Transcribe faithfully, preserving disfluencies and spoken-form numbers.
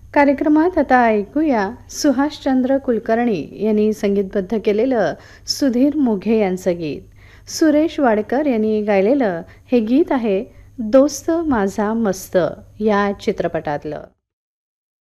कार्यक्रमात आता ऐकूया सुहासचंद्र कुलकर्णी यांनी संगीतबद्ध केलेलं सुधीर मोघे यांचं गीत. सुरेश वाडकर यांनी गायलेलं हे गीत आहे दोस्त माझा मस्त या चित्रपटातलं.